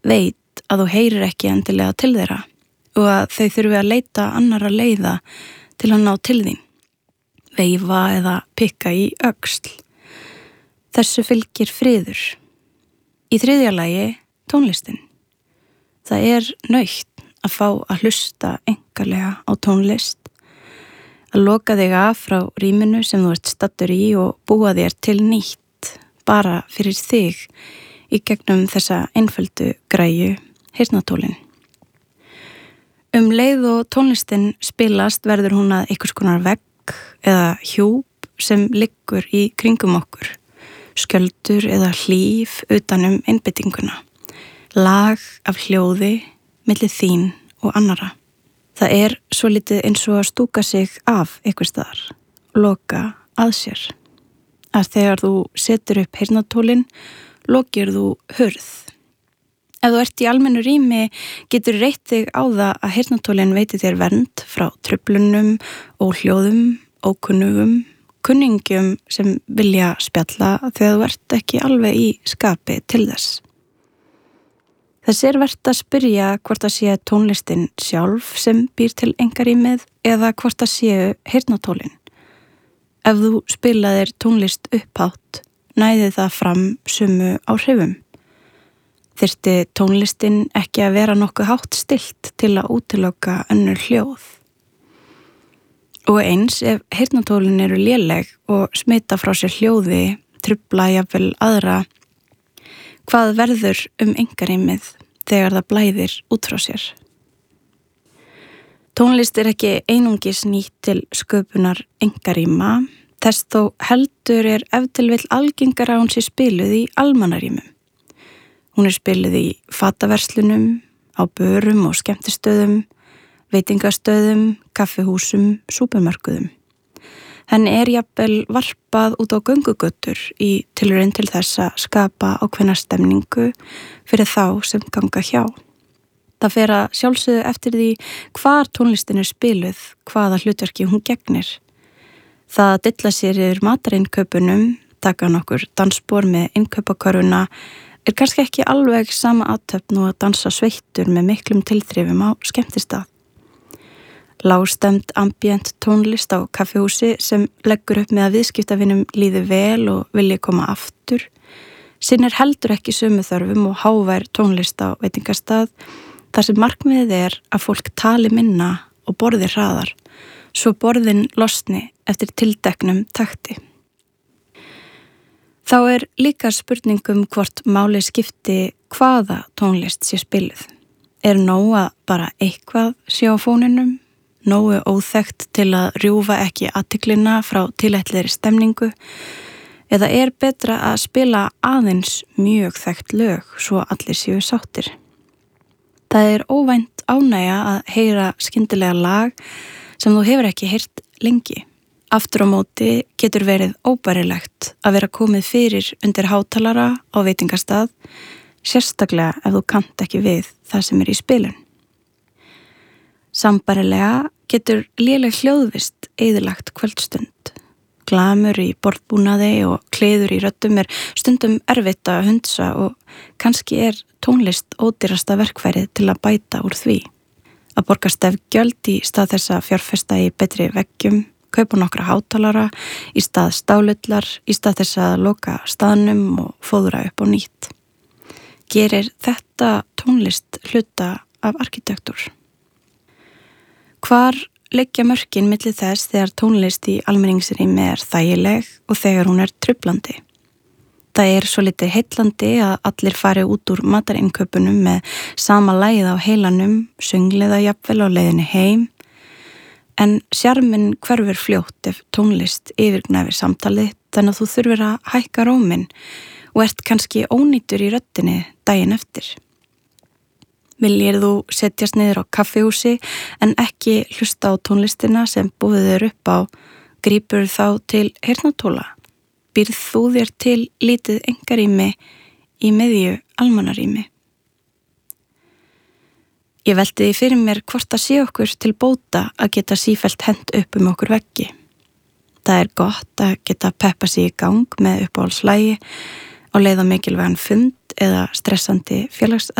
veit að þú heyrir ekki endilega til þeirra og að þau þurfi að leita annarra leiða til að ná til þín, veifa eða pikka í öxl. Þessu fylgir friður. Í þriðja lagi tónlistin. Það nautt að fá að hlusta einkarlega á tónlist, að loka þig af frá rýminu sem þú ert staddur í og búa þér til nýtt, bara fyrir þig í gegnum þessa einföldu græju, heyrnartólin. Leið og tónlistin spilast verður hún að einhvers konar vegg eða hjúp sem liggur í kringum okkur, skjöldur eða hlíf utanum einbeitinguna, lag af hljóði milli þín og annara. Það svolítið eins og að stúka sig af einhvers staðar, loka að sér. Að þegar þú setur upp heyrnartólin, lokir þú hurð. Ef þú ert í almennu rými getur reitt þig á það að heyrnartólin veiti þér vernd frá truflunum og hljóðum, ókunnugum, kunningjum sem vilja spjalla þegar þú ert ekki alveg í skapi til þess. Þess vert að spyrja hvort það sé tónlistin sjálf sem býr til einkarýmið eða hvort það séu heyrnartólin. Ef þú spilaðir tónlist upphátt, næði það fram sömu áhrifum. Þyrfti tónlistin ekki að vera nokkuð hátt stillt til að útiloka önnur hljóð. Og eins ef heyrnartólin eru léleg og smita frá sér hljóði, trufla jafnvel aðra, hvað verður einkarýmið þegar það blæðir út frá sér? Tónlist ekki einungis nýtt til sköpunar einkarýma, þess þó heldur ef til vill algengara að hún sé spiluð í almannarýmum. Hún spiluð í fataverslunum, á börum og skemmtistöðum, veitingastöðum, kaffihúsum, súpermörkuðum. Henni jafnvel varpað út á göngugötur í tilraun til þess að skapa ákveðna stemningu fyrir þá sem ganga hjá. Það fer að sjálfsögðu eftir því hvar tónlistin spiluð, hvaða hlutverki hún gegnir. Það að dilla sér yfir matarinnkaupunum, taka nokkur dansspor með innkaupakörfuna, kannski ekki alveg sama athöfn og að dansa sveittur með miklum tilþrifum á skemmtistað. Lágstemd ambient tónlist á kaffihúsi sem leggur upp með að viðskiptavinum líði vel og vilji koma aftur, sinnir heldur ekki sömu þörfum og hávær tónlist á veitingastað, þar sem markmiðið að fólk tali minna og borði hraðar, svo borðin losni eftir tildeknum takti. Þá líka spurningum hvort máli skipti hvaða tónlist sé spiluð. Nóg að bara eitthvað sé á fóninum, nógu óþekkt til að rjúfa ekki athyglina frá tilætlegri stemningu, eða betra að spila aðeins mjög þekkt lög svo allir séu sáttir. Það óvænt ánægja að heyra skyndilega lag sem þú hefur ekki heyrt lengi. Aftur á móti getur verið óbærilegt að vera komið fyrir undir hátalara á veitingastað, sérstaklega ef þú kannt ekki við það sem í spilun. Sambærilega getur léleg hljóðvist eyðilagt kvöldstund. Glamur í borðbúnaði og kliður í röddum stundum erfitt að hundsa og kannski tónlist ódýrasta verkfærið til að bæta úr því. Að borga stefgjöld í stað þess að fjárfesta í betri veggjum, kaupa nokkra hátalara í stað stálullar, í stað þess að loka staðnum og fóðra upp á nýtt. Gerir þetta tónlist hluta af arkitektúr? Hvar liggja mörkin milli þess þegar tónlist í almenningsrými þægileg og þegar hún truflandi? Það svolítið heillandi að allir fari út úr matarinnkaupunum með sama lagið á heilanum, söngliða jafnvel á leiðinni heim, en sjarminn hverfur fljótt ef tónlist yfirgnæfir samtalið, þannig að þú þurfir að hækka róminn og kannski ónýtur í röddinni daginn eftir. Viljir þú setjast niður á kaffihúsi en ekki hlusta á tónlistina sem boðið upp á, grípur þá til heyrnartóla? Býrð þú þér til lítið einkarými í miðju almannarými? Ég velti því fyrir mér hvort það sé okkur til bóta að geta sífellt hent upp okkur veggi. Það gott að geta peppa sig í gang með uppáhaldslægi á leið á mikilvægan fund eða stressandi